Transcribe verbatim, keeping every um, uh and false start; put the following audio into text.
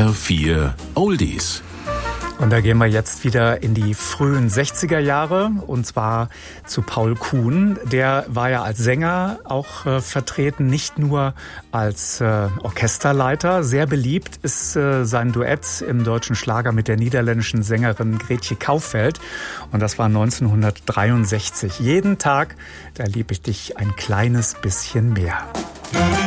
R vier Oldies. Und da gehen wir jetzt wieder in die frühen sechziger Jahre und zwar zu Paul Kuhn. Der war ja als Sänger auch äh, vertreten, nicht nur als äh, Orchesterleiter. Sehr beliebt ist äh, sein Duett im deutschen Schlager mit der niederländischen Sängerin Gretje Kauffeld. Und das war neunzehnhundertdreiundsechzig. Jeden Tag, da lieb ich dich ein kleines bisschen mehr.